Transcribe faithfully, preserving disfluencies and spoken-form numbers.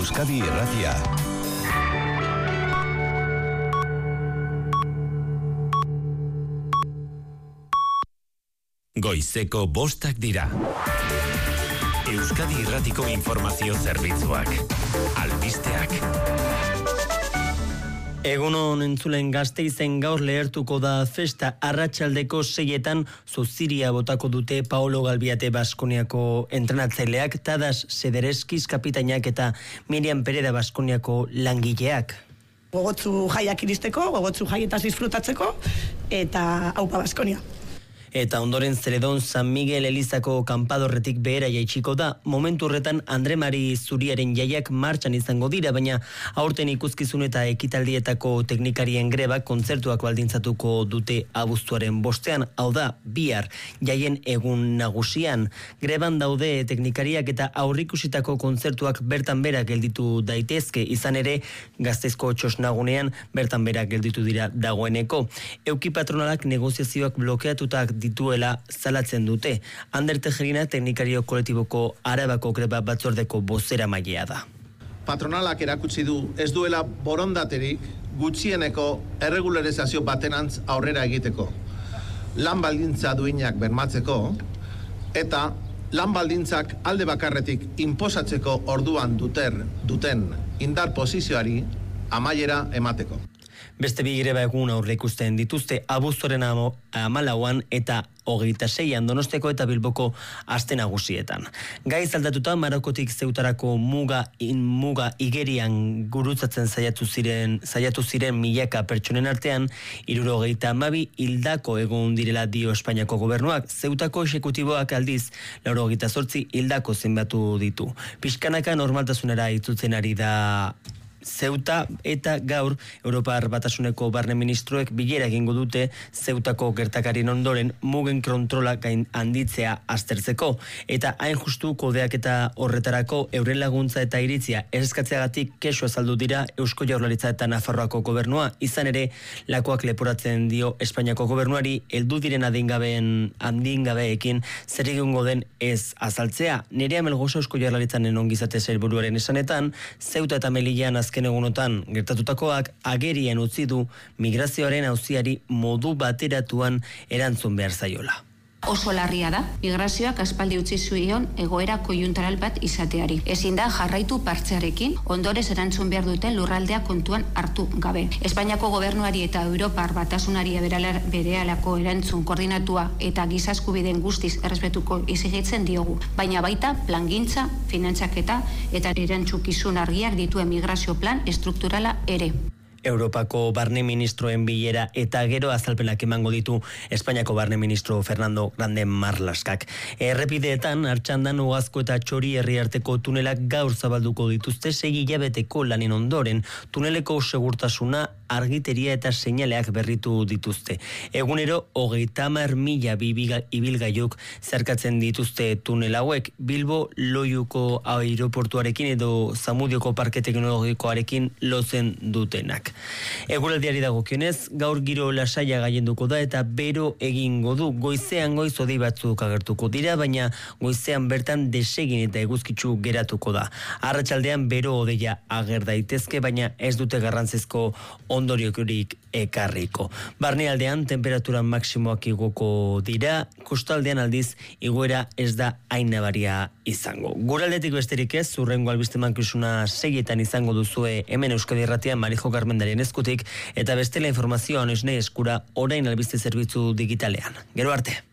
Euskadi Irratia. Goizeko bostak dira. Euskadi Irratiko informazio zerbitzuak. Albisteak. Egunon entzulen Gasteizen gaur lehertuko da festa arratsaldeko seietan Zuziria botako dute Paolo Galbiate Baskoniako entrenatzaileak, Tadas Sedereskiz kapitainak eta Miriam Pereda Baskoniako langileak. Gogotzu jaiak iristeko, gogotzu jaietaz disfrutatzeko eta aupa Baskonia. Eta ondoren Zeledon San Miguel Elizako kanpadorretik behera jaitsiko da. Momentu horretan Andre Mari Zuriaren jaiak martxan izango dira, baina aurten ikuskizun eta ekitaldietako teknikarien grebak kontzertuak baldintzatuko dute abuztuaren bostean, hau da, bihar jaien egun nagusian. Greban daude teknikariak eta aurrikusitako kontzertuak bertan bera gelditu daitezke, izan ere Gasteizko txosnagunean bertan bera gelditu dira dagoeneko. Euki patronalak negoziazioak blokeatutak dituela zalatzen dute. Ander Tejerina teknikario kolektiboko Arabako greba batzordeko bozera mailea da. Patronalak erakutsi du ez duela borondaterik gutxieneko erregularizazio batenantz aurrera egiteko. Lan baldintza duinak bermatzeko eta lan baldintzak alde bakarretik inposatzeko orduan duter, duten indar posizioari amaiera emateko. Beste bi greba egun aurre ikusten dituzte abuztuaren hamalauan eta hogeita seian Donosteko eta Bilboko aste nagusietan. Gaiz aldatuta Marokotik Zeutarako muga in muga igerian gurutzatzen saiatu ziren saiatu ziren milaka pertsonen artean hirurogeita hamabi hildako egon direla dio Espainiako gobernuak. Zeutako exekutiboak aldiz laurogeita zortzi hildako zenbatu ditu. Pixkanaka normaltasunera itzutzen ari da Zeuta eta gaur Europar Batasuneko barne ministroek bilera egingo dute Zeutako gertakarien ondoren mugen kontrola gain handitzea aztertzeko eta hain justu kodeak eta horretarako euren laguntza eta iritzia eskatzeagatik kexu azaldu dira Eusko Jaurlaritza eta Nafarroako gobernua, izan ere lakoak leporatzen dio Espainiako gobernuari heldu diren adingabeen handingabeekin zer egingo den ez azaltzea. Nerea Melgoza Eusko Jaurlaritzaren ongizate sailburuaren esanetan Zeuta eta Melillan azken egunotan gertatutakoak agerian utzi du migrazioaren auziari modu bateratuan erantzun behar zaiola. Oso larria da, migrazioak aspaldi utzi zuen egoera koiuntural bat izateari. Ezin da jarraitu partzearekin, ondorez erantzun behar duten lurraldea kontuan hartu gabe. Espainiako gobernuari eta Europar Batasunari berehalako erantzun koordinatua eta giza eskubideen guztiz errespetuko exigitzen diogu. Baina baita plangintza, finantzaketa eta erantzukizun argiak dituen migrazio plan estrukturala ere. Europako barne ministroen bilera eta gero azalpenak emango ditu Espainiako barne ministro Fernando Grande Marlaskak. Errepideetan, Artxandan, Ugazko eta Txori herriarteko tunelak gaur zabalduko dituzte sei hilabeteko lanen ondoren. Tuneleko segurtasuna, argiteria eta seinaleak berritu dituzte. Egunero, hogeita hamar mila ibilgailuk zerkatzen dituzte tunel hauek, Bilbo Loiuko aireportuarekin edo Zamudioko parke teknologikoarekin lotzen dutenak. Eguraldiari dagokionez, gaur giro lasaia gailenduko da eta bero egingo du. Goizean goiz hodei batzuk agertuko dira, baina goizean bertan desegin eta eguzkitsu geratuko da. Arratsaldean bero hodeia ager daitezke, baina ez dute garrantzizko ondoriorik ekarriko. Barnealdean temperatura maksimoak igoko dira, kostaldean aldiz igoera ez da hain nabaria izango. Guraldetik besterik ez, hurrengo albiste mankizuna seietan izango duzue hemen Euskadi Irratian Marijo Garmendaren eskutik eta bestela informazioa esne eskura orain albiste zerbitzu digitalean. Gero arte.